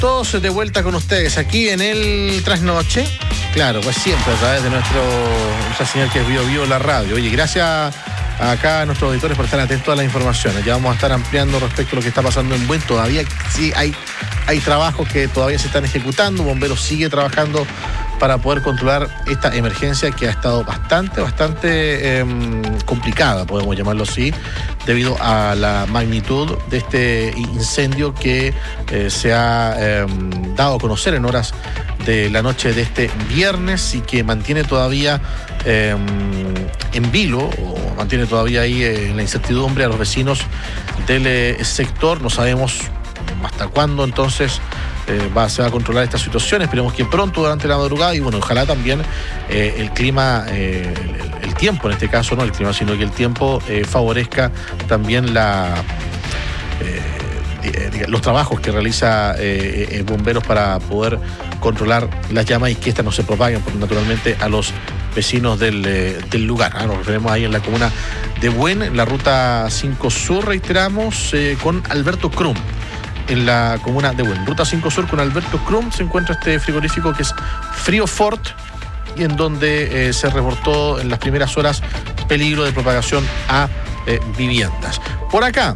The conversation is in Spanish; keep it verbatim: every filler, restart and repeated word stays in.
Todos de vuelta con ustedes aquí en el Trasnoche. Claro, pues siempre a través de nuestro, nuestra señal que es Bio Bio la radio. Oye, gracias acá a nuestros auditores por estar atentos a las informaciones. Ya vamos a estar ampliando respecto a lo que está pasando en Buin. Todavía sí hay, hay trabajos que todavía se están ejecutando. Bomberos sigue trabajando para poder controlar esta emergencia que ha estado bastante, bastante eh, complicada, podemos llamarlo así, debido a la magnitud de este incendio que eh, se ha eh, dado a conocer en horas de la noche de este viernes y que mantiene todavía eh, en vilo, o mantiene todavía ahí eh, en la incertidumbre a los vecinos del eh, sector. No sabemos hasta cuándo entonces Eh, va, se va a controlar esta situación. Esperemos que pronto durante la madrugada y bueno, ojalá también eh, el clima, eh, el, el tiempo en este caso, no el clima, sino que el tiempo eh, favorezca también la eh, los trabajos que realiza eh, eh, bomberos para poder controlar las llamas y que éstas no se propaguen naturalmente a los vecinos del, eh, del lugar. ¿eh? Nos referimos ahí en la comuna de Buin, en la ruta cinco Sur, reiteramos, eh, con Alberto Krum. En la comuna de Buin, ruta cinco Sur con Alberto Krum, se encuentra este frigorífico que es Frío Fort y en donde eh, se reportó en las primeras horas peligro de propagación a eh, viviendas. Por acá